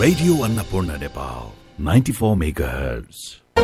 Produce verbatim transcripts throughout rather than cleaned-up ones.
Radio Annapurna Nepal ninety four megahertz.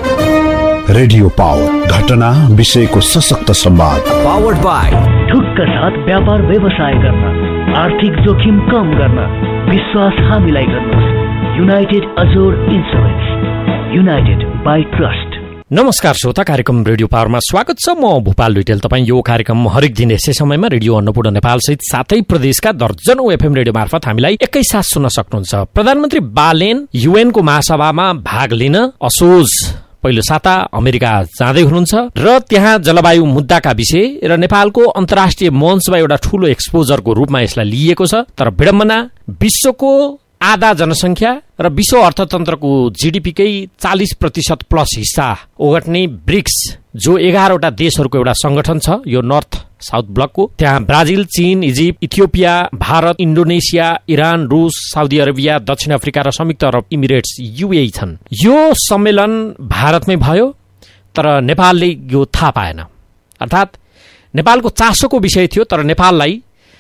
Radio power, घटना विषयको सशक्त संवाद। पावर्ड बाय ढुक्क साथ व्यापार व्यवसाय गर्न, आर्थिक जोखिम कम गर्न, विश्वास हामीलाई गर्नुहोस्। United Azor insurance, United by trust. नमस्कार श्रोता, कार्यक्रम रेडियो पावरमा स्वागत छ। म भूपाल लुइटेल। तपाईँ यो कार्यक्रम हरेक दिन यसै समयमा रेडियो अन्नपूर्ण नेपाल सहित सातै प्रदेशका दर्जनौं एफएम रेडियो मार्फत हामीलाई एकैसाथ सुन्न सक्नुहुन्छ। प्रधानमन्त्री बालेन युएनको महासभामा भाग लिन असोज पहिलो साता अमेरिका जाँदै हुनुहुन्छ र त्यहाँ जलवायु मुद्दाका विषय र नेपालको अन्तर्राष्ट्रिय मञ्चमा एउटा ठूलो एक्सपोजरको रूपमा यसलाई लिइएको छ। तर विडम्बना, विश्वको आधा जनसंख्या र विश्व अर्थतन्त्रको जीडीपीकै चालीस प्रतिशत प्लस हिस्सा ओगट्ने ब्रिक्स, जो एघारवटा देशहरूको एउटा संगठन छ, यो नर्थ साउथ ब्लकको, त्यहाँ ब्राजिल, चीन, Egypt, Ethiopia, Bharat, Indonesia, Iran, रूस, साउदी अरेबिया, दक्षिण अफ्रिका र संयुक्त अरब इमिरेट्स युएई छन्। यो सम्मेलन भारतमै भयो, तर नेपालले यो थाहा पाएन। अर्थात् नेपालको चासोको विषय थियो, तर नेपाललाई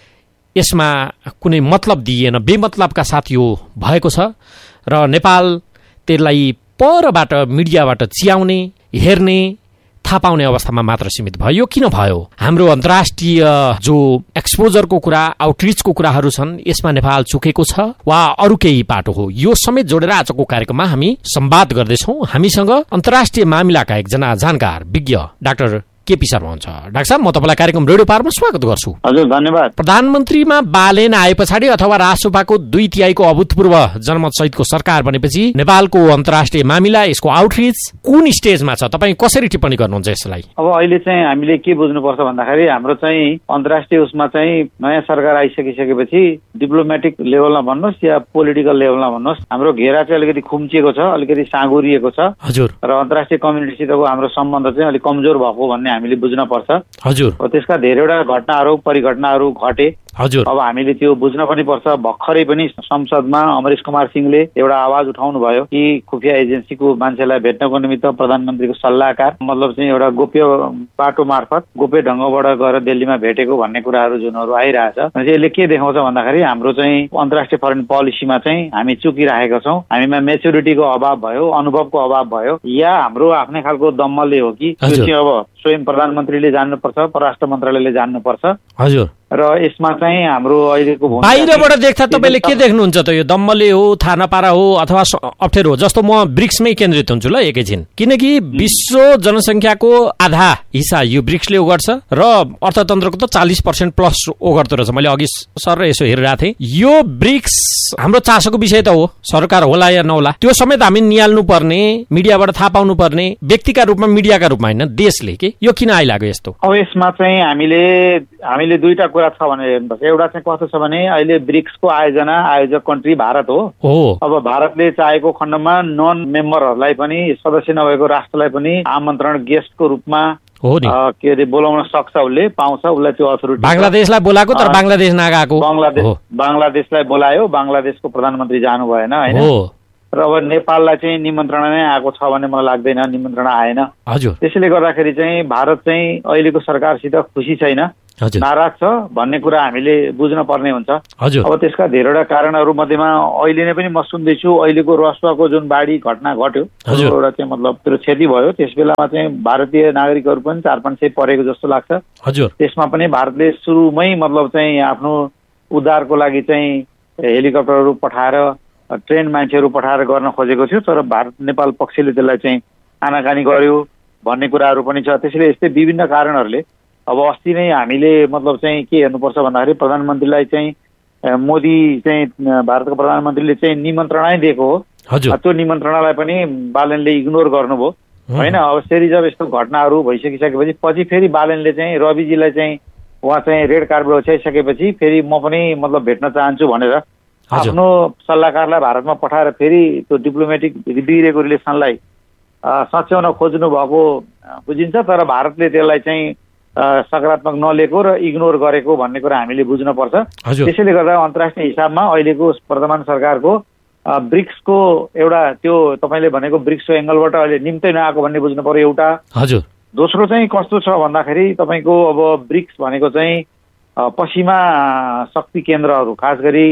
यसमा कुनै मतलब दिइएन। बेमतलबका साथ यो भएको छ र नेपाल त्यसलाई परबाट मिडियाबाट चियाउने, हेर्ने, थाहा पाउने अवस्थामा मात्र सीमित भयो। यो किन भयो? हाम्रो अन्तर्राष्ट्रिय जो एक्सपोजरको कुरा, आउटरिचको कुराहरू छन्, यसमा नेपाल चुकेको छ वा अरू केही पाटो हो? यो समेत जोडेर आजको कार्यक्रममा हामी संवाद गर्दैछौँ। हामीसँग अन्तर्राष्ट्रिय मामिलाका एकजना जानकार विज्ञ डाक्टर केपी शर्मा हुन्छ। डाक्टर साहब, म तपाईँलाई कार्यक्रम रेडियो पावरमा स्वागत गर्छु। हजुर, धन्यवाद। प्रधानमन्त्रीमा बालेन आए पछाडि अथवा राजसभाको दुई तिहाईको अभूतपूर्व जनमत सहितको सरकार बनेपछि नेपालको अन्तर्राष्ट्रिय मामिला, यसको आउटरिच कुन स्टेजमा छ? तपाईँ कसरी टिप्पणी गर्नुहुन्छ यसलाई? अब अहिले चाहिँ हामीले के बुझ्नुपर्छ भन्दाखेरि, हाम्रो चाहिँ अन्तर्राष्ट्रिय उसमा चाहिँ नयाँ सरकार आइसकिसकेपछि डिप्लोमेटिक लेभलमा भन्नुहोस् या पोलिटिकल लेभलमा भन्नुहोस्, हाम्रो घेरा चाहिँ अलिकति खुम्चिएको छ, अलिकति साँगुरिएको छ। हजुर। र अन्तर्राष्ट्रिय कम्युनिटीसितको हाम्रो सम्बन्ध चाहिँ अलिक कमजोर भएको भन्ने हामीले बुझ्न पर्छ। हजुर। त्यसका धेरैवटा घटनाहरू, परिघटनाहरू घटे। हजुर। अब हामीले त्यो बुझ्न पनि पर्छ। भर्खरै पनि संसदमा अमरेश कुमार सिंहले एउटा आवाज उठाउनु भयो कि खुफिया एजेन्सीको मान्छेलाई भेट्नको निमित्त प्रधानमन्त्रीको सल्लाहकार, मतलब चाहिँ एउटा गोप्य बाटो मार्फत, गोप्य ढङ्गबाट गएर दिल्लीमा भेटेको भन्ने कुराहरू जुनहरू आइरहेछ। यसले के देखाउँछ भन्दाखेरि, हाम्रो चाहिँ अन्तर्राष्ट्रिय फरेन पोलिसीमा चाहिँ हामी चुकिरहेका छौँ। हामीमा मेच्युरिटीको अभाव भयो, अनुभवको अभाव भयो, या हाम्रो आफ्नै खालको दम्मले हो कि त्यो चाहिँ अब स्वयं प्रधानमन्त्रीले जान्नुपर्छ, परराष्ट्र मन्त्रालयले जान्नुपर्छ। हजुर। र यसमा चाहिँ हाम्रो अहिलेको बाहिरबाट देख्दा तपाईँले के देख्नुहुन्छ त? यो दम्मले हो, थाहा नपारा हो, अथवा अप्ठ्यारो हो? जस्तो म ब्रिक्समै केन्द्रित हुन्छु ल एकैछिन, किनकि विश्व जनसंख्याको आधा हिस्सा यो ब्रिक्सले ओगट्छ र अर्थतन्त्रको त चालिस पर्सेन्ट प्लस ओगट्दो रहेछ। मैले अघि सर यसो हेरिरहेको थिएँ। यो ब्रिक्स हाम्रो चासोको विषय त हो, सरकार होला या नहोला, त्यो समेत हामी निहाल्नु पर्ने, मिडियाबाट थाहा पाउनु पर्ने, व्यक्तिका रूपमा, मिडियाका रूपमा होइन, देशले के यो किन आइलाग्यो यस्तो? अब यसमा चाहिँ हामीले हामीले दुईटा कुरा छ भनेर हेर्नुपर्छ। एउटा चाहिँ कस्तो छ भने, अहिले ब्रिक्सको आयोजना आयोजक कन्ट्री भारत हो। अब भारतले चाहेको खण्डमा नन मेम्बरहरूलाई पनि, सदस्य नभएको राष्ट्रलाई पनि आमन्त्रण गेस्टको रूपमा हो नि के अरे बोलाउन सक्छ, उसले पाउँछ, उसलाई त्यो अथोरिटी। बङ्गलादेशलाई बोलाएको तर बङ्गलादेश नगएको, बङ्गलादेश बङ्गलादेशलाई बोलायो, बङ्गलादेशको प्रधानमन्त्री जानु भएन होइन। र अब नेपाललाई चाहिँ निमन्त्रणा नै आएको छ भने मलाई लाग्दैन, निमन्त्रणा आएन। हजुर। त्यसैले गर्दाखेरि चाहिँ भारत चाहिँ अहिलेको सरकारसित खुसी छैन, नाराज छ भन्ने कुरा हामीले बुझ्न पर्ने हुन्छ। हजुर। अब त्यसका धेरैवटा कारणहरू मध्येमा अहिले नै पनि म सुन्दैछु, अहिलेको रसुवाको जुन बाढी घटना घट्यो, एउटा चाहिँ मतलब त्यो क्षति भयो, त्यस बेलामा चाहिँ भारतीय नागरिकहरू पनि चार पाँच सय परेको जस्तो लाग्छ। हजुर। त्यसमा पनि भारतले सुरुमै मतलब चाहिँ आफ्नो उद्धारको लागि चाहिँ हेलिकप्टरहरू पठाएर, ट्रेन मान्छेहरू पठाएर गर्न खोजेको थियो, तर भारत नेपाल पक्षले त्यसलाई चाहिँ आनाकानी गर्यो भन्ने कुराहरू पनि छ। त्यसैले यस्तै विभिन्न कारणहरूले अब अस्ति नै हामीले मतलब चाहिँ के हेर्नुपर्छ भन्दाखेरि, प्रधानमन्त्रीलाई चाहिँ मोदी चाहिँ भारतको प्रधानमन्त्रीले चाहिँ निमन्त्रणाै दिएको हो। त्यो निमन्त्रणालाई पनि बालेनले इग्नोर गर्नुभयो होइन। अब फेरि जब यस्तो घटनाहरू भइसकिसकेपछि पछि फेरि बालेनले चाहिँ रविजीलाई चाहिँ उहाँ चाहिँ रेड कार्पेट ओछ्याइसकेपछि फेरि म पनि मतलब भेट्न चाहन्छु भनेर आफ्नो सल्लाहकारलाई भारतमा पठाएर फेरि त्यो डिप्लोमेटिक बिग्रेको रिलेसनलाई सच्याउन खोज्नु भएको बुझिन्छ। तर भारतले त्यसलाई चाहिँ सकारात्मक नलिएको र इग्नोर गरेको भन्ने कुरा हामीले बुझ्न पर्छ। त्यसैले गर्दा अन्तर्राष्ट्रिय हिसाबमा अहिलेको वर्तमान सरकारको ब्रिक्सको एउटा त्यो तपाईँले भनेको ब्रिक्सको एङ्गलबाट अहिले निम्तै नआएको भन्ने बुझ्नु पर्यो एउटा। हजुर। दोस्रो चाहिँ कस्तो छ भन्दाखेरि, तपाईँको अब ब्रिक्स भनेको चाहिँ पश्चिमा शक्ति केन्द्रहरू, खास गरी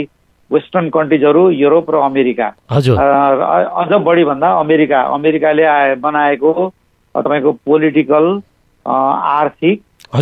वेस्टर्न कन्ट्रिजहरू, युरोप र अमेरिका, अझ बढी भन्दा अमेरिका अमेरिकाले बनाएको तपाईँको पोलिटिकल आर्थिक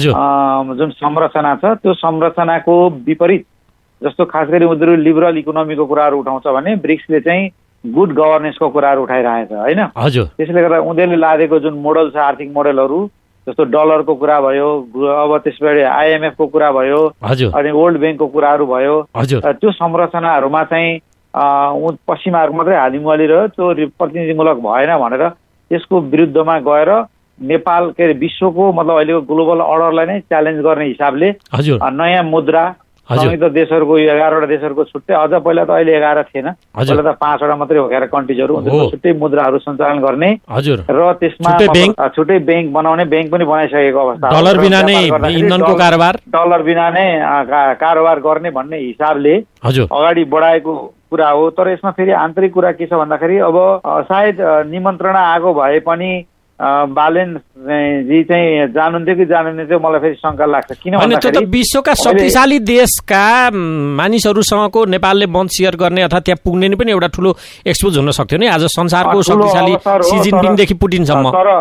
जुन संरचना छ त्यो संरचनाको विपरीत, जस्तो खास गरी उनीहरू लिबरल इकोनोमीको कुराहरू उठाउँछ भने ब्रिक्सले चाहिँ गुड गभर्नेन्सको कुराहरू उठाइरहेछ होइन। त्यसले गर्दा उनीहरूले लादेको जुन मोडल छ आर्थिक मोडलहरू, जस्तो डलरको कुरा भयो, अब त्यसपछि आइएमएफको कुरा भयो, अनि वर्ल्ड ब्याङ्कको कुराहरू भयो, त्यो संरचनाहरूमा चाहिँ पश्चिमाहरू मात्रै हालिमुहाली रह्यो, त्यो प्रतिनिधिमूलक भएन भनेर त्यसको विरुद्धमा गएर नेपाल के अरे विश्वको मतलब अहिलेको ग्लोबल अर्डरलाई नै च्यालेन्ज गर्ने हिसाबले नयाँ मुद्रा, संयुक्त देशहरूको एघारवटा देशहरूको छुट्टै, अझ पहिला त अहिले एघार थिएन, पहिला त पाँचवटा मात्रै हो कन्ट्रिजहरू, छुट्टै मुद्राहरू सञ्चालन गर्ने र त्यसमा छुट्टै ब्याङ्क बनाउने, ब्याङ्क पनि बनाइसकेको अवस्था, डलर बिना नै इन्धनको कारोबार डलर बिना नै कारोबार गर्ने भन्ने हिसाबले अगाडि बढाएको कुरा हो। तर यसमा फेरि आन्तरिक कुरा के छ भन्दाखेरि अब सायद निमन्त्रणा आएको भए पनि बालेन जी चाहिँ जानुहुन्थ्यो कि जानुहुन्थ्यो चाहिँ मलाई फेरि शङ्का लाग्छ। किन भन्दाखेरि विश्वका शक्तिशाली देशका मानिसहरूसँगको नेपालले मञ्च सेयर गर्ने अथवा त्यहाँ पुग्ने पनि एउटा ठुलो एक्सपोज हुन सक्थ्यो नि आज संसारको शक्तिशाली सी जिनपिङदेखि पुटिनसम्म। तर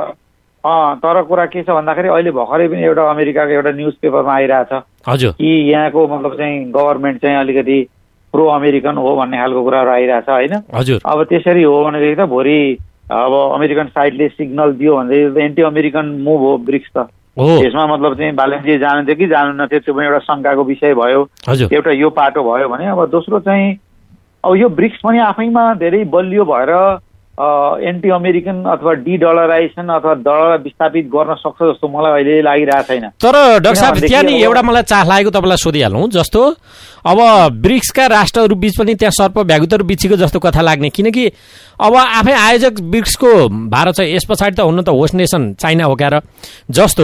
तर कुरा के छ भन्दाखेरि अहिले भर्खरै पनि एउटा अमेरिकाको एउटा न्युज पेपरमा आइरहेछ हजुर कि यहाँको मतलब चाहिँ गभर्मेन्ट चाहिँ अलिकति प्रो अमेरिकन हो भन्ने खालको कुराहरू आइरहेछ होइन। हजुर अब त्यसरी हो भनेदेखि त भोलि अब अमेरिकन साइडले सिग्नल दियो भने एन्टी अमेरिकन मुभ हो ब्रिक्स त। यसमा मतलब चाहिँ बालेनजी जानुहुन्थ्यो कि जानुहुन्थ्यो त्यो पनि एउटा शङ्काको विषय भयो। एउटा यो पाटो भयो भने अब दोस्रो चाहिँ अब यो ब्रिक्स पनि आफैमा धेरै बलियो भएर एन्टी अमेरिकन अथवा डी डलराइजेसन अथवा डलर विस्थापित गर्न सक्छ जस्तो मलाई अहिले लागिरहेको छैन। तर डाक्टर साहब त्यहाँ नि एउटा मलाई चाह लागेको तपाईँलाई सोधिहालौँ, जस्तो अब ब्रिक्सका राष्ट्रहरू बीच पनि त्यहाँ सर्प भ्यागुतहरू बिछेको जस्तो कथा लाग्ने, किनकि अब आफै आयोजक ब्रिक्सको भारत छ, यस पछाडि त हुन त होस्ट नेसन चाइना हो क्या, र जस्तो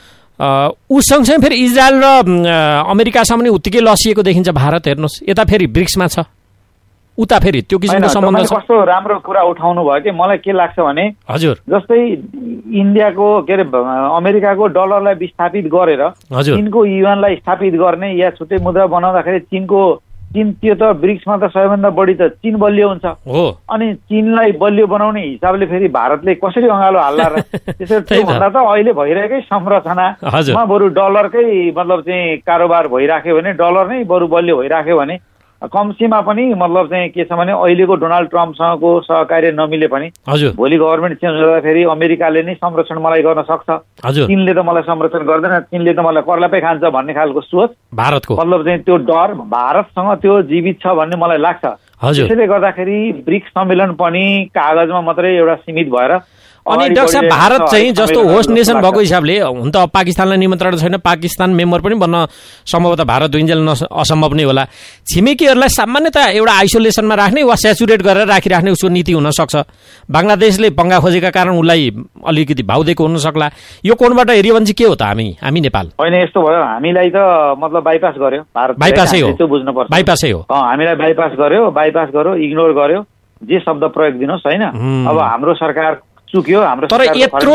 ऊ सँगसँगै फेरि इजरायल र अमेरिकासँग पनि उत्तिकै लसिएको देखिन्छ भारत। हेर्नुहोस् यता फेरि ब्रिक्समा छ, उता फेरि त्यो किसिमको सम्बन्ध छ। कस्तो राम्रो कुरा उठाउनु भयो कि मलाई के लाग्छ भने हजुर जस्तै इन्डियाको के अरे अमेरिकाको डलरलाई विस्थापित गरेर चीनको युएनलाई स्थापित गर्ने या छुट्टै मुद्रा बनाउँदाखेरि चीनको चीन त्यो त ब्रिक्समा त सबैभन्दा बढी त चीन बलियो हुन्छ हो, अनि चीनलाई बलियो बनाउने हिसाबले फेरि भारतले कसरी अँगालो हाल्ला र त्यसरी भन्दा त अहिले भइरहेकै संरचनामा बरु डलरकै मतलब चाहिँ कारोबार भइराख्यो भने, डलर नै बरु बलियो भइराख्यो भने कम्सीमा पनि मतलब चाहिँ के छ भने अहिलेको डोनाल्ड ट्रम्पसँगको सहकार्य नमिले पनि भोलि गभर्मेन्ट चेन्ज गर्दाखेरि अमेरिकाले नै संरक्षण मलाई गर्न सक्छ, चीनले त मलाई संरक्षण गर्दैन, चीनले त मलाई कर्लापै खान्छ भन्ने खालको सोच भारतको मतलब चाहिँ त्यो डर भारतसँग त्यो जीवित छ भन्ने मलाई लाग्छ। त्यसैले गर्दाखेरि ब्रिक्स सम्मेलन पनि कागजमा मात्रै एउटा सीमित भएर अनि डाक्टर साहब भारत चाहिँ जस्तो होस्ट नेसन भएको हिसाबले हुन त पाकिस्तानलाई निमन्त्रण छैन, पाकिस्तान मेम्बर पनि बन्न सम्भवतः भारत दुइन्जेल असम्भव नै होला। छिमेकीहरूलाई सामान्यतः एउटा आइसोलेसनमा राख्ने वा सेचुरेट गरेर राखिराख्ने उसको नीति हुन सक्छ। बङ्गलादेशले पंगा खोजेका कारण उसलाई अलिकति भाउ दिएको हुन सक्ला। यो कोणबाट हेऱ्यो भने चाहिँ के हो त हामी हामी नेपाल होइन यस्तो भयो, हामीलाई त मतलब बाइपास गर्यो भारत, बाइपासै हो, त्यो बुझ्नुपर्छ, बाइपासै हो, हामीलाई बाइपास गर्यो, बाइपास गर्यो, इग्नोर गर्यो, जे शब्द प्रयोग दिनुहोस् होइन। अब हाम्रो सरकार चुक्यो, हाम्रो तर यत्रो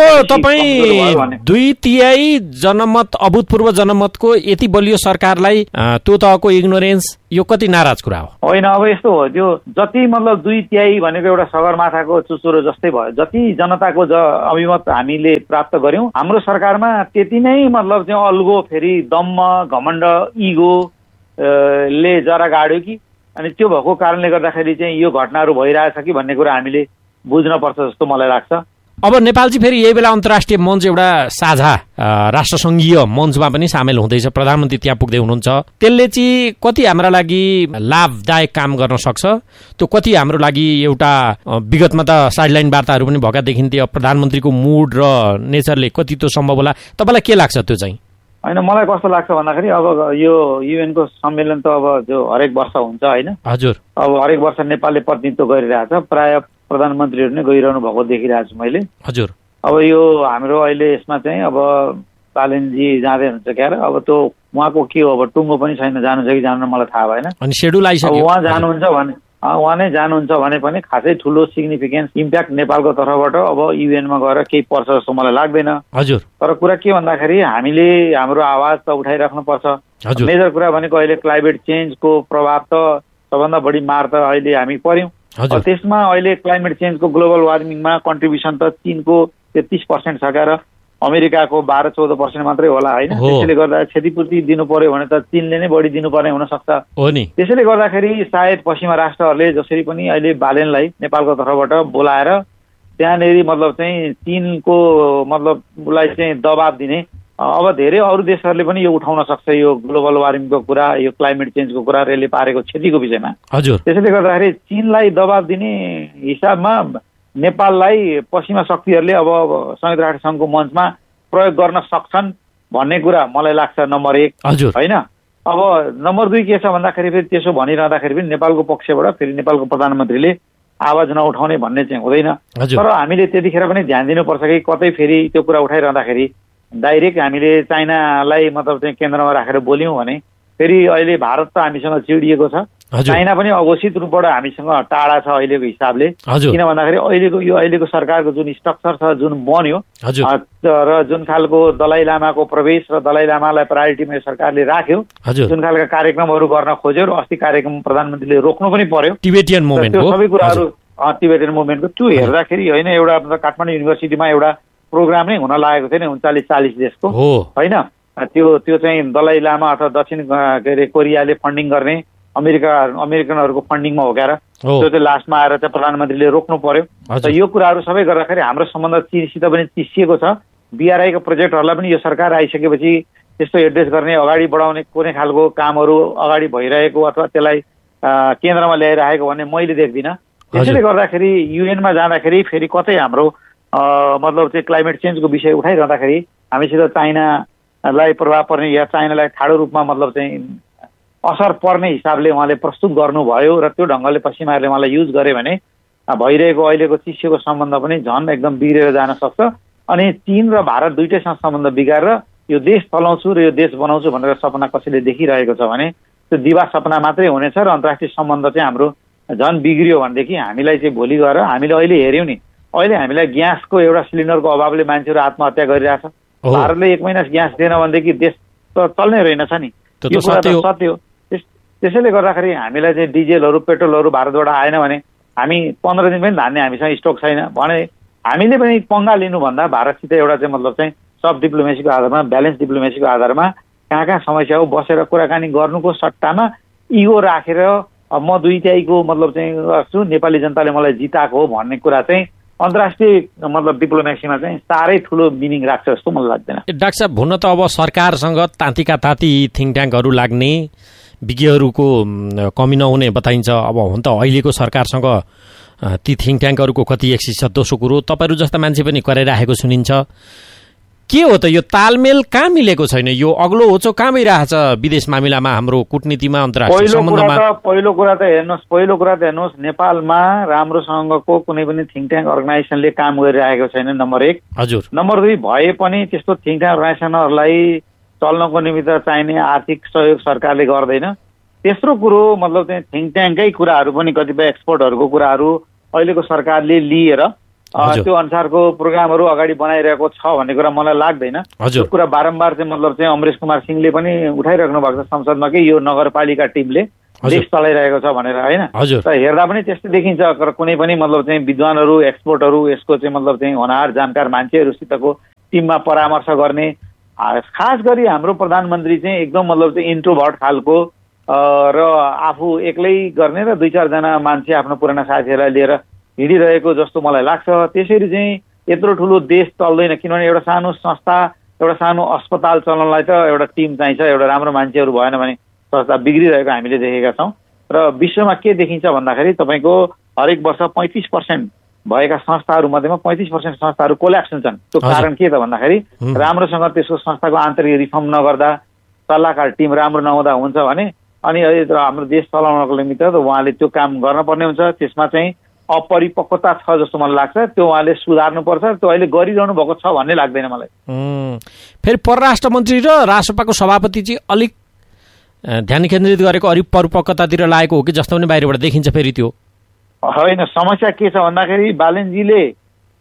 तपाईँ दुई तिहाई जनमत अभूतपूर्व जनमतको यति बलियो सरकारलाई त्यो तहको इग्नोरेन्स, यो कति नाराज कुरा हो होइन। अब यस्तो हो, त्यो जति मतलब दुई तिहाई भनेको एउटा सगरमाथाको चुचुरो जस्तै भयो, जति जनताको ज अभिमत हामीले प्राप्त गर्यौं हाम्रो सरकारमा त्यति नै मतलब चाहिँ अल्गो फेरि दम्म घमण्ड इगो ले जरा गाड्यो कि, अनि त्यो भएको कारणले गर्दाखेरि चाहिँ यो घटनाहरू भइरहेछ कि भन्ने कुरा हामीले बुझ्न पर्छ जस्तो मलाई लाग्छ। अब नेपाल चाहिँ फेरि यही बेला अन्तर्राष्ट्रिय मञ्च एउटा साझा राष्ट्रसङ्घीय मञ्चमा पनि सामेल हुँदैछ, प्रधानमन्त्री त्यहाँ पुग्दै हुनुहुन्छ। त्यसले चाहिँ कति हाम्रा लागि लाभदायक काम गर्न सक्छ, त्यो कति हाम्रो लागि एउटा विगतमा त साइडलाइन वार्ताहरू पनि भएका देखिन्थे, प्रधानमन्त्रीको मुड र नेचरले कति त्यो सम्भव होला, तपाईँलाई के लाग्छ त्यो चाहिँ? होइन मलाई कस्तो लाग्छ भन्दाखेरि अब यो युएनको सम्मेलन त अब जो हरेक वर्ष हुन्छ होइन हजुर, अब हरेक वर्ष नेपालले प्रतिनिधित्व गरिरहेछ, प्राय प्रधानमन्त्रीहरू नै गइरहनु भएको देखिरहेको छु मैले हजुर। अब यो हाम्रो अहिले यसमा चाहिँ अब बालेनजी जाँदै हुनुहुन्छ क्या, अब त्यो उहाँको के हो, अब टुङ्गो पनि छैन, जानुहुन्छ कि जानु मलाई थाहा भएन, अनि सेड्युल आइसक्यो, उहाँ जानुहुन्छ भने उहाँ नै जानुहुन्छ भने पनि खासै ठुलो सिग्निफिकेन्स इम्प्याक्ट नेपालको तर्फबाट अब युएनमा गएर केही पर्छ जस्तो मलाई लाग्दैन हजुर। तर कुरा के भन्दाखेरि हामीले हाम्रो आवाज त उठाइराख्नु पर्छ। मेजर कुरा भनेको अहिले क्लाइमेट चेन्जको प्रभाव त सबभन्दा बढी मार त अहिले हामी पर्यौँ। त्यसमा अहिले क्लाइमेट चेन्जको ग्लोबल वार्मिङमा कन्ट्रिब्युसन त चीनको तेत्तिस पर्सेन्ट छ क्या र अमेरिकाको बाह्र चौध पर्सेन्ट मात्रै होला होइन। त्यसैले गर्दा क्षतिपूर्ति दिनु पर्यो भने त चीनले नै बढी दिनुपर्ने हुनसक्छ। त्यसैले गर्दाखेरि सायद पश्चिमा राष्ट्रहरूले जसरी पनि अहिले बालेनलाई नेपालको तर्फबाट बोलाएर त्यहाँनिर मतलब चाहिँ चीनको मतलब उसलाई चाहिँ दबाब दिने, अब धेरै अरू देशहरूले पनि यो उठाउन सक्छ यो ग्लोबल वार्मिङको कुरा, यो क्लाइमेट चेन्जको कुरा, यसले पारेको क्षतिको विषयमा। हजुर, त्यसैले गर्दाखेरि चीनलाई दबाब दिने हिसाबमा नेपाललाई पश्चिमा शक्तिहरूले अब संयुक्त राष्ट्र सङ्घको मञ्चमा प्रयोग गर्न सक्छन् भन्ने कुरा मलाई लाग्छ नम्बर एक होइन। अब नम्बर दुई के छ भन्दाखेरि फेरि त्यसो भनिरहँदाखेरि पनि नेपालको पक्षबाट फेरि नेपालको प्रधानमन्त्रीले आवाज नउठाउने भन्ने चाहिँ हुँदैन। तर हामीले त्यतिखेर पनि ध्यान दिनुपर्छ कि कतै फेरि त्यो कुरा उठाइरहँदाखेरि डाइरेक्ट हामीले चाइनालाई मतलब चाहिँ केन्द्रमा राखेर बोल्यौँ भने फेरि अहिले भारत त हामीसँग चिडिएको छ, चाइना पनि अघोषित रूपबाट हामीसँग टाढा छ अहिलेको हिसाबले। किन भन्दाखेरि अहिलेको यो अहिलेको सरकारको जुन स्ट्रक्चर छ, जुन बन्यो र जुन खालको दलाई लामाको प्रवेश र दलाई लामालाई प्रायोरिटीमा सरकारले राख्यो, जुन खालका कार्यक्रमहरू गर्न खोज्यो र अस्ति कार्यक्रम प्रधानमन्त्रीले रोक्नु पनि पर्यो, टिबेटियन मुभमेन्ट, त्यो सबै कुराहरू टिबेटियन मुभमेन्टको त्यो हेर्दाखेरि होइन एउटा काठमाडौँ युनिभर्सिटीमा एउटा प्रोग्राम नै हुन लागेको थियो नि उन्चालिस चालिस देशको होइन। त्यो त्यो चाहिँ दलाई लामा अथवा दक्षिण के अरे कोरियाले फन्डिङ गर्ने अमेरिका अमेरिकनहरूको फन्डिङमा हो क्या र त्यो चाहिँ लास्टमा आएर चाहिँ प्रधानमन्त्रीले रोक्नु पर्यो। त यो कुराहरू सबै गर्दाखेरि हाम्रो सम्बन्ध चीनसित पनि चिसिएको छ। बिआरआईको प्रोजेक्टहरूलाई पनि यो सरकार आइसकेपछि त्यस्तो एड्रेस गर्ने, अगाडि बढाउने कुनै खालको कामहरू अगाडि भइरहेको अथवा त्यसलाई केन्द्रमा ल्याइरहेको भन्ने मैले देख्दिनँ। त्यसैले गर्दाखेरि युएनमा जाँदाखेरि फेरि कतै हाम्रो मतलब चाहिँ क्लाइमेट चेन्जको विषय उठाइरहँदाखेरि हामीसित चाइनालाई प्रभाव पर्ने या चाइनालाई ठाडो रूपमा मतलब चाहिँ असर पर्ने हिसाबले उहाँले प्रस्तुत गर्नुभयो र त्यो ढङ्गले पश्चिमाहरूले उहाँलाई युज गरे भने भइरहेको अहिलेको चिसिएको सम्बन्ध पनि झन् एकदम बिग्रेर जान सक्छ। अनि चीन र भारत दुइटैसँग सम्बन्ध बिगारेर यो देश चलाउँछु र यो देश बनाउँछु भनेर सपना कसैले देखिरहेको छ भने त्यो दिवा सपना मात्रै हुनेछ र अन्तर्राष्ट्रिय सम्बन्ध चाहिँ हाम्रो झन् बिग्रियो भनेदेखि हामीलाई चाहिँ भोलि गएर हामीले अहिले हेऱ्यौँ नि, अहिले हामीलाई ग्यासको एउटा सिलिन्डरको अभावले मान्छेहरू आत्महत्या गरिरहेछ। भारतले एक महिना ग्यास दिएन भनेदेखि देश त चल्नै रहेनछ नि, यो कुरा त सत्य हो। त्यसैले गर्दाखेरि हामीलाई चाहिँ डिजेलहरू पेट्रोलहरू भारतबाट आएन भने हामी पन्ध्र दिन पनि धान्ने हामीसँग स्टक छैन भने हामीले पनि पंगा लिनुभन्दा भारतसित एउटा चाहिँ मतलब चाहिँ सब डिप्लोमेसीको आधारमा, ब्यालेन्स डिप्लोमेसीको आधारमा कहाँ कहाँ समस्या हो बसेर कुराकानी गर्नुको सट्टामा इगो राखेर म दुईटाइको मतलब चाहिँ गर्छु, नेपाली जनताले मलाई जिताएको हो भन्ने कुरा चाहिँ अन्तर्राष्ट्रिय मतलब डिप्लोमेसीमा चाहिँ साह्रै ठुलो मिनिङ राख्छ जस्तो मलाई लाग्दैन। डाक्टर साहब, हुन त अब सरकारसँग ताँतीका ताँती थिङ्क ट्याङ्कहरू लाग्ने, विज्ञहरूको कमी नहुने बताइन्छ। अब हुन त अहिलेको सरकारसँग ती थिङ्क ट्याङ्कहरूको कति एक्सिस छ। दोस्रो कुरो, तपाईँहरू जस्ता मान्छे पनि कराइराखेको सुनिन्छ। के हो त यो तालमेल कहाँ मिलेको छैन? यो अग्लो होचो कहाँ भइरहेछ विदेश मामिलामा, हाम्रो कूटनीतिमा, अन्तर्राष्ट्रिय सम्बन्धमा? पहिलो कुरा त हेर्नुहोस् पहिलो कुरा त हेर्नुहोस् नेपालमा राम्रोसँगको कुनै पनि थिङ्क ट्याङ्क अर्गनाइजेसनले काम गरिरहेको छैन, नम्बर एक। हजुर। नम्बर दुई, भए पनि त्यस्तो थिङ्क ट्याङ्क अर्गनाइजेसनहरूलाई चल्नको निमित्त चाहिने आर्थिक सहयोग सरकारले गर्दैन। तेस्रो कुरो मतलब चाहिँ थिङ्क ट्याङ्ककै कुराहरू पनि कतिपय एक्सपर्टहरूको कुराहरू अहिलेको सरकारले लिएर त्यो अनुसारको प्रोग्रामहरू अगाडि बनाइरहेको छ भन्ने कुरा मलाई लाग्दैन। त्यो कुरा बारम्बार चाहिँ मतलब चाहिँ अमरेश कुमार सिंहले पनि उठाइराख्नु भएको छ संसदमा कि यो नगरपालिका टिमले देश चलाइरहेको छ भनेर होइन। त हेर्दा पनि त्यस्तै देखिन्छ। कुनै पनि मतलब चाहिँ विद्वानहरू एक्सपर्टहरू यसको चाहिँ मतलब चाहिँ होनहार जानकार मान्छेहरूसितको टिममा परामर्श गर्ने, खास गरी हाम्रो प्रधानमन्त्री चाहिँ एकदम मतलब चाहिँ इन्ट्रोभर्ट खालको र आफू एक्लै गर्ने र दुई चारजना मान्छे आफ्नो पुराना साथीहरूलाई लिएर हिँडिरहेको जस्तो मलाई लाग्छ। त्यसरी चाहिँ यत्रो ठुलो देश चल्दैन, किनभने एउटा सानो संस्था, एउटा सानो अस्पताल चलाउनलाई त एउटा टिम चाहिन्छ, एउटा राम्रो मान्छेहरू भएन भने संस्था बिग्रिरहेको हामीले देखेका छौँ। र विश्वमा के देखिन्छ भन्दाखेरि तपाईँको हरेक वर्ष पैँतिस पर्सेन्ट भएका संस्थाहरू मध्येमा पैँतिस पर्सेन्ट संस्थाहरू कोल्याप्स हुन्छन्। त्यो कारण के त भन्दाखेरि राम्रोसँग त्यसको संस्थाको आन्तरिक रिफर्म नगर्दा, सल्लाहकार टिम राम्रो नहुँदा हुन्छ भने अनि हाम्रो देश चलाउनको निमित्त त उहाँले त्यो काम गर्नुपर्ने हुन्छ। त्यसमा चाहिँ अपरिपक्वता छ जस्तो मलाई लाग्छ, त्यो उहाँले सुधार्नुपर्छ। त्यो अहिले गरिरहनु भएको छ भन्ने लाग्दैन मलाई। फेरि परराष्ट्र मन्त्री र राष्ट्रसभाको सभापति चाहिँ अलिक ध्यान केन्द्रित गरेको अपरिपक्वतातिर लागेको हो कि जस्तो पनि बाहिरबाट देखिन्छ। फेरि त्यो होइन, समस्या के छ भन्दाखेरि बालेनजीले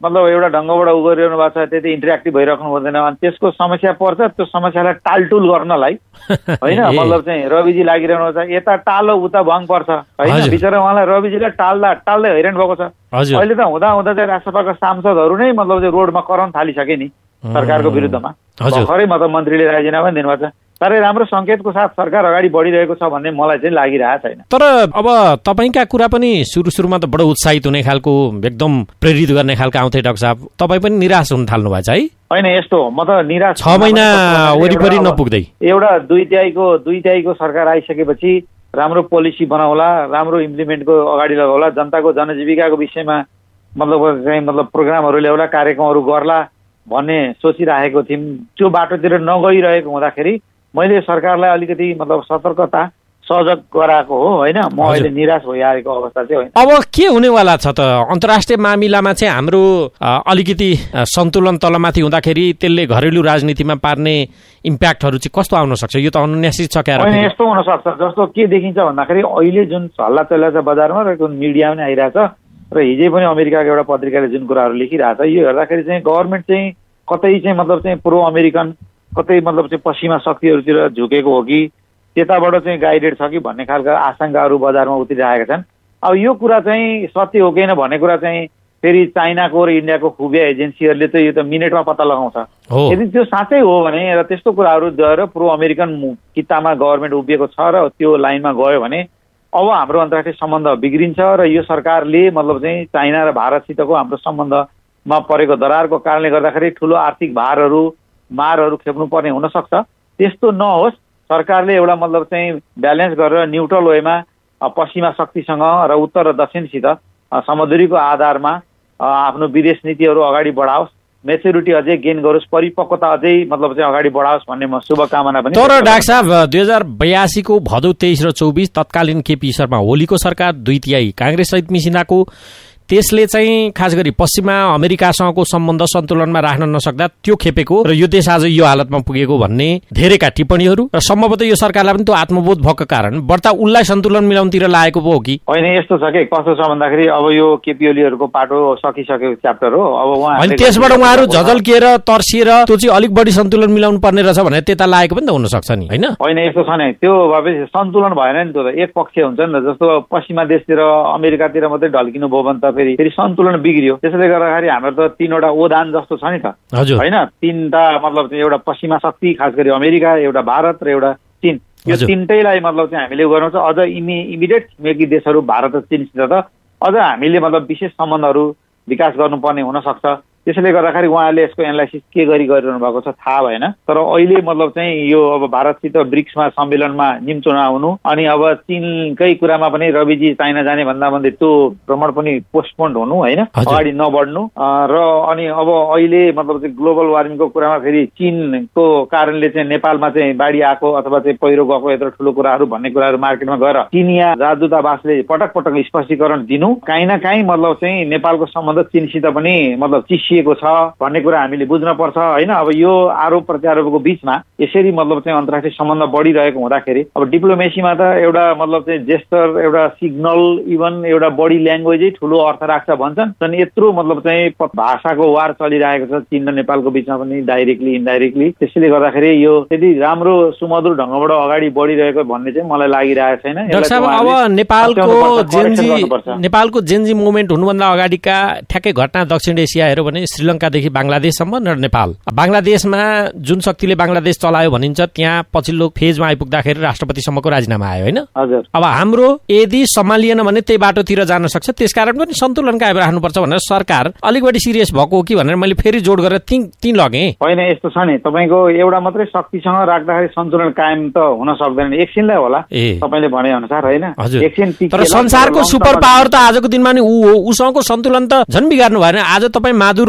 मतलब एउटा ढङ्गबाट उ गरिरहनु भएको छ, त्यति इन्टरेक्टिभ भइराख्नु हुँदैन। अनि त्यसको समस्या पर्छ, त्यो समस्यालाई टालटुल गर्नलाई होइन मतलब चाहिँ रविजी लागिरहनु छ, यता टालो उता भङ पर्छ होइन। बिचरा उहाँलाई रविजीलाई टाल्दा टाल्दै हैरान भएको छ। अहिले त हुँदा हुँदा चाहिँ राष्ट्रसभाका सांसदहरू नै मतलब चाहिँ रोडमा कराउन थालिसके नि सरकारको विरुद्धमा। भर्खरै मतलब मन्त्रीले राजीनामा दिनुभएको छ। साह्रै राम्रो सङ्केतको साथ सरकार अगाडि बढिरहेको छ भन्ने मलाई चाहिँ लागिरहेको छैन। तर अब तपाईँका कुरा पनि सुरु सुरुमा त बडो उत्साहित हुने खालको, एकदम प्रेरित गर्ने खालको आउँथे डाक्टर साहब, तपाईँ पनि निराश हुन थाल्नु भएको छ है? होइन यस्तो हो, म त निराश छ महिना वरिपरि नपुग्दै एउटा दुई तिहाईको दुई तिहाईको सरकार आइसकेपछि राम्रो पोलिसी बनाउला, राम्रो इम्प्लिमेन्टको अगाडि लगाउला, जनताको जनजीविकाको विषयमा मतलब चाहिँ मतलब प्रोग्रामहरू ल्याउला, कार्यक्रमहरू गर्ला भन्ने सोचिराखेको थियौँ। त्यो बाटोतिर नगइरहेको हुँदाखेरि मैले सरकारलाई अलिकति मतलब सतर्कता सजग गराएको हो होइन। म अहिले निराश भइरहेको अवस्था चाहिँ होइन। अब के हुनेवाला छ त अन्तर्राष्ट्रिय मामिलामा चाहिँ हाम्रो अलिकति सन्तुलन तलमाथि हुँदाखेरि त्यसले घरेलु राजनीतिमा पार्ने इम्प्याक्टहरू चाहिँ कस्तो आउन सक्छ? यो त अनुनिश्चित छ क्या? होइन यस्तो हुन सक्छ, जस्तो के देखिन्छ भन्दाखेरि अहिले जुन हल्ला चलिरहेको छ बजारमा र जुन मिडिया पनि आइरहेछ र हिजै पनि अमेरिकाको एउटा पत्रिकाले जुन कुराहरू लेखिरहेछ, यो हेर्दाखेरि चाहिँ गभर्मेन्ट चाहिँ कतै चाहिँ मतलब चाहिँ प्रो अमेरिकन, कतै मतलब चाहिँ पश्चिमा शक्तिहरूतिर झुकेको हो कि त्यताबाट चाहिँ गाइडेड छ कि भन्ने खालका आशंकाहरू बजारमा उत्रिरहेका छन्। अब यो कुरा चाहिँ सत्य हो कि भन्ने कुरा चाहिँ फेरि चाइनाको र इन्डियाको खुफिया एजेन्सीहरूले चाहिँ यो त मिनेटमा पत्ता लगाउँछ। यदि त्यो साँच्चै हो भने र त्यस्तो कुराहरू गएर प्रो अमेरिकन कितामा गभर्मेन्ट उभिएको छ र त्यो लाइनमा गयो भने अब हाम्रो अन्तर्राष्ट्रिय सम्बन्ध बिग्रिन्छ र यो सरकारले मतलब चाहिँ चाइना र भारतसितको हाम्रो सम्बन्धमा परेको दरारको कारणले गर्दाखेरि ठुलो आर्थिक भारहरू मारहरू खेप्नुपर्ने हुनसक्छ। त्यस्तो नहोस्, सरकारले एउटा मतलब चाहिँ ब्यालेन्स गरेर न्युट्रल वेमा पश्चिमा शक्तिसँग र उत्तर र दक्षिणसित समदुरीको आधारमा आफ्नो विदेश नीतिहरू अगाडि बढाओस्, मेच्युरिटी अझै गेन गरोस्, परिपक्वता अझै मतलब चाहिँ अगाडि बढाओस् भन्ने म शुभकामना पनि। तर डाक्टर साहब दुई हजार बयासीको भदौ तेइस र चौबिस तत्कालीन केपी शर्मा ओलीको सरकार दुई तिहाई काङ्ग्रेस सहित मिसिँदाको त्यसले चाहिँ खास गरी पश्चिमा अमेरिकासँगको सम्बन्ध सन्तुलनमा राख्न नसक्दा त्यो खेपेको र यो देश आज यो हालतमा पुगेको भन्ने धेरैका टिप्पणीहरू र सम्भवतः यो सरकारलाई पनि त्यो आत्मबोध भएको कारण बढ्ता उसलाई सन्तुलन मिलाउनतिर लागेको पो हो कि होइन? यस्तो छ कि कस्तो छ भन्दाखेरि अब यो केपी ओलीहरूको पाटो सकिसकेको च्याप्टर हो। अब उहाँ अनि त्यसबाट उहाँहरू झझल्किएर तर्सिएर त्यो चाहिँ अलिक बढी सन्तुलन मिलाउनु पर्ने रहेछ भनेर त्यता लागेको पनि त हुनसक्छ नि होइन? होइन यस्तो छ नि, त्यो भएपछि सन्तुलन भएन नि, त्यो त एक पक्ष हुन्छ नि त। जस्तो पश्चिमा देशतिर अमेरिकातिर मात्रै ढल्किनु भयो भने त फेरि फेरि सन्तुलन बिग्रियो। त्यसैले गर्दाखेरि हाम्रो त तीनवटा ओदान जस्तो छ नि त होइन? तीनटा मतलब चाहिँ एउटा पश्चिमा शक्ति खास गरी अमेरिका, एउटा भारत र एउटा चीन, यो तीनटैलाई मतलब चाहिँ हामीले गर्नु छ। अझ इमि इमिडिएट छिमेकी देशहरू भारत र चीनसित त अझ हामीले मतलब विशेष सम्बन्धहरू विकास गर्नुपर्ने हुनसक्छ। त्यसैले गर्दाखेरि उहाँले यसको एनालाइसिस के गरी गरिरहनु भएको छ थाहा भएन। तर अहिले मतलब चाहिँ यो अब भारतसित ब्रिक्समा सम्मेलनमा निम्तो नआउनु अनि अब चीनकै कुरामा पनि रविजी चाइना जाने भन्दा भन्दै त्यो भ्रमण पनि पोस्टपोन्ड हुनु होइन, अगाडि नबढ्नु र अनि अब अहिले मतलब चाहिँ ग्लोबल वार्मिङको कुरामा फेरि चीनको कारणले चाहिँ नेपालमा चाहिँ बाढी आएको अथवा चाहिँ पहिरो गएको यत्रो ठुलो कुराहरू भन्ने कुराहरू मार्केटमा गएर चिनिया राजदूतावासले पटक पटक स्पष्टीकरण दिनु, काहीँ न काहीँ मतलब चाहिँ नेपालको सम्बन्ध चीनसित पनि मतलब चिसिएको छ भन्ने कुरा हामीले बुझ्न पर्छ होइन? अब यो आरोप प्रत्यारोपको बीचमा यसरी मतलब चाहिँ अन्तर्राष्ट्रिय सम्बन्ध बढिरहेको हुँदाखेरि अब डिप्लोमेसीमा त एउटा मतलब चाहिँ जेस्चर, एउटा सिग्नल, इभन एउटा बडी ल्याङ्ग्वेजै ठुलो अर्थ राख्छ भन्छन्। अनि यत्रो मतलब चाहिँ भाषाको वार चलिरहेको छ चीन र नेपालको बीचमा पनि डाइरेक्टली इन्डाइरेक्टली। त्यसैले गर्दाखेरि यो त्यति राम्रो सुमधुर ढङ्गबाट अगाडि बढिरहेको भन्ने चाहिँ मलाई लागिरहेको छैन। अब नेपालको जेन्जी नेपालको जेन्जी मुभमेन्ट हुनुभन्दा अगाडिका ठ्याक्कै घटना दक्षिण एसिया हेऱ्यो भने श्रीलङ्कादेखि बङ्गलादेशसम्म र नेपाल, बङ्गलादेशमा जुन शक्तिले बङ्गलादेश चलायो भनिन्छ त्यहाँ पछिल्लो फेजमा आइपुग्दाखेरि राष्ट्रपतिसम्मको राजीनामा आयो होइन? अब हाम्रो यदि सम्हालिएन भने त्यही बाटोतिर जान सक्छ। त्यसकारण पनि सन्तुलन कायम राख्नुपर्छ भनेर सरकार अलिक बढी सिरियस भएको हो कि भनेर मैले फेरि जोड गरेर तीन तीन लगेँ। होइन यस्तो छ नि, तपाईँको एउटा मात्रै शक्तिसँग राख्दाखेरि सन्तुलन कायम त हुन सक्दैन, एकछिनलाई होला तपाईँले भने अनुसार होइन? एकछिन तर संसारको सुपर पावर त आजको दिनमा नि ऊ हो, उसँगको सन्तुलन त झन् बिगार्नु भएन। आज तपाईँ मादुरो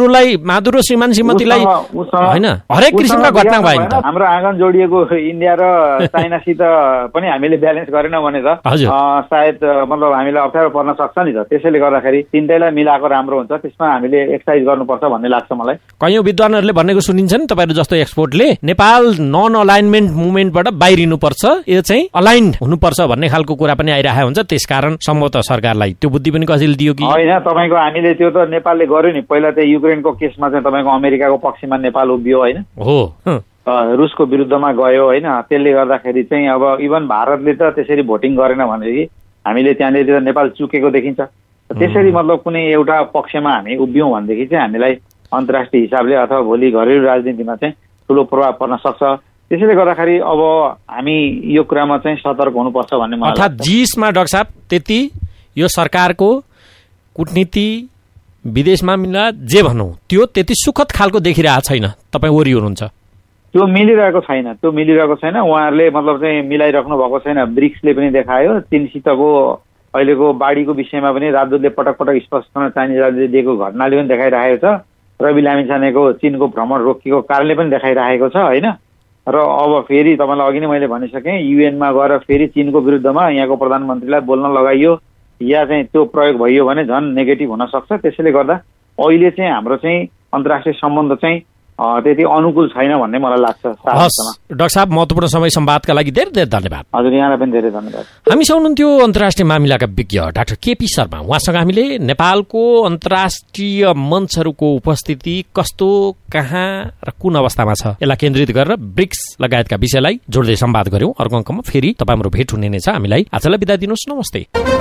माधुरोलाई माधुरो श्रीमान श्रीमतीलाई होइन हरेक किसिमका घटना भयो नि त। हाम्रो आँगन जोडिएको इन्डिया र चाइनासित पनि हामीले ब्यालेन्स गरेन भने त सायद मतलब हामीलाई अप्ठ्यारो पर्न सक्छ नि त। त्यसैले गर्दाखेरि तिनटैलाई मिलाएको राम्रो हुन्छ, त्यसमा हामीले एक्सर्साइज गर्नुपर्छ भन्ने लाग्छ मलाई। कयौं विद्वानहरूले भनेको सुनिन्छ नि तपाईँहरू जस्तो एक्सपोर्टले नेपाल नन अलाइनमेन्ट मुभमेन्टबाट बाहिरिनुपर्छ, यो चाहिँ अलाइन हुनुपर्छ भन्ने खालको कुरा पनि आइरहेको हुन्छ। त्यसकारण सम्भवतः सरकारलाई त्यो बुद्धि पनि कसैले दियो कि होइन? तपाईँको हामीले त्यो त नेपालले गर्यो नि। पहिला चाहिँ युक्रेनको केसमा चाहिँ तपाईँको अमेरिकाको पक्षमा नेपाल उभियो होइन, हो रुसको विरुद्धमा गयो होइन। त्यसले गर्दाखेरि चाहिँ अब इभन भारतले त त्यसरी भोटिङ गरेन भनेदेखि हामीले त्यहाँनिर नेपाल चुकेको देखिन्छ। त्यसरी मतलब कुनै एउटा पक्षमा हामी उभियौँ भनेदेखि चाहिँ हामीलाई अन्तर्राष्ट्रिय हिसाबले अथवा भोलि घरेलु राजनीतिमा चाहिँ ठुलो प्रभाव पर्न सक्छ। त्यसैले गर्दाखेरि अब हामी यो कुरामा चाहिँ सतर्क हुनुपर्छ भन्ने मलाई अर्थात् जिसमा डाक्टर साहब त्यति यो सरकारको कूटनीति विदेशमा मिला जे भनौँ त्यो त्यति सुखद खालको देखिरहेको छैन। तपाईँ वरि हुनुहुन्छ, त्यो मिलिरहेको छैन, त्यो मिलिरहेको छैन। उहाँहरूले मतलब चाहिँ मिलाइराख्नु भएको छैन। ब्रिक्सले पनि देखायो, चीनसितको अहिलेको बाढीको विषयमा पनि राजदूतले पटक पटक स्पष्ट चाइनिज राजदूतले दिएको घटनाले पनि देखाइरहेको छ। रवि लामिछानेको चीनको भ्रमण रोकिएको कारणले पनि देखाइरहेको छ होइन। र अब फेरि तपाईँलाई अघि नै मैले भनिसकेँ, युएनमा गएर फेरि चीनको विरुद्धमा यहाँको प्रधानमन्त्रीलाई बोल्न लगाइयो या चाहिँ त्यो प्रयोग भइयो भने झन् नेगेटिभ हुन सक्छ। त्यसैले गर्दा अहिले चाहिँ हाम्रो चाहिँ अन्तर्राष्ट्रिय सम्बन्ध चाहिँ त्यति अनुकूल छैन भन्ने मलाई लाग्छ। डाक्टर साहब महत्त्वपूर्ण समय संवादका लागि धेरै धेरै धन्यवाद। हजुर यहाँलाई पनि धेरै धन्यवाद। हामीसँग हुनुहुन्थ्यो अन्तर्राष्ट्रिय मामिलाका विज्ञ डाक्टर केपी शर्मा। उहाँसँग हामीले नेपालको अन्तर्राष्ट्रिय मञ्चहरूको उपस्थिति कस्तो, कहाँ र कुन अवस्थामा छ यसलाई केन्द्रित गरेर ब्रिक्स लगायतका विषयलाई जोड्दै संवाद गर्यौं। अर्को अङ्कमा फेरि तपाईँम्रो भेट हुने नै छ। हामीलाई आजलाई बिदा दिनुहोस्, नमस्ते।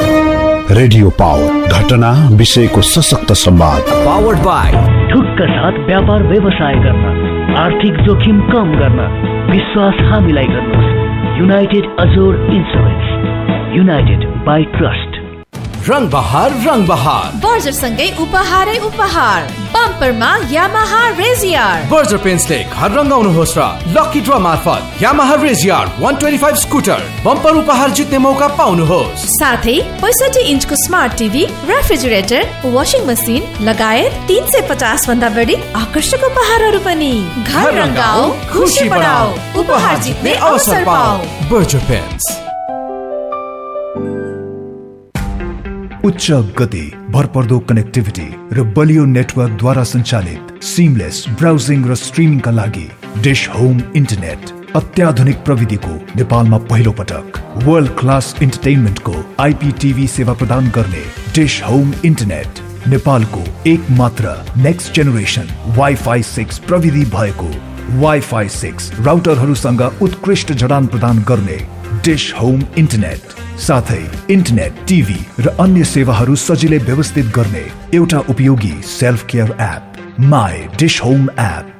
रेडियो पावर, घटना विषयको सशक्त संवाद। पावर्ड बाय ठुक्क साथ व्यापार व्यवसाय गर्न, आर्थिक जोखिम कम गर्न विश्वास हामीलाई गर्नुहोस्। United Azor insurance, United by trust. रंग बहार रंग बहार बर्जर सँगै उपहारै उपहार। बम्परमा यामाहा रेजियर। बर्जर पेन्ट्सले घर रंगाउनुहोस् र लकी ड्र मार्फत यामाहा रेजियर एक सय पच्चीस स्कुटर बम्पर उपहार जित्ने मौका पाउनुहोस्। साथै पैंसठी इन्चको smart TV, refrigerator, washing machine लगायत तीन सय पचास भन्दा बढी आकर्षक उपहारहरू पनि। घर रंगाऊ, खुशी बढाऊ, उपहार जित्ने अवसर पाऊ। Berger paints. उच्च गति, भरपर्दो कनेक्टिभिटी र बलियो नेटवर्कद्वारा सञ्चालित सिमलेस ब्राउजिङ र स्ट्रिमिङका लागि डिश होम इन्टरनेट अत्याधुनिक प्रविधिको नेपालमा पहिलो पटक वर्ल्ड क्लास इन्टरटेनमेन्टको आइपीटीभी सेवा प्रदान गर्ने डिश होम इन्टरनेट नेपालको एक मात्र नेक्स्ट जेनेरेसन वाइफाई सिक्स प्रविधि भएको वाइफाई सिक्स राउटरहरूसँग उत्कृष्ट जडान प्रदान गर्ने डिश होम इन्टरनेट, साथै इन्टरनेट, टिभी र अन्य सेवाहरू सजिलै व्यवस्थित गर्ने एउटा उपयोगी self care app my dish home app.